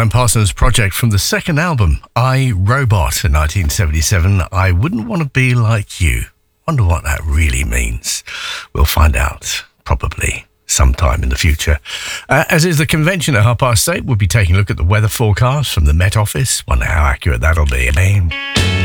Alan Parsons Project from the second album, I, Robot, in 1977. I wouldn't want to be like you. Wonder what that really means. We'll find out, probably, sometime in the future. As is the convention at 8:30, we'll be taking a look at the weather forecast from the Met Office. Wonder how accurate that'll be.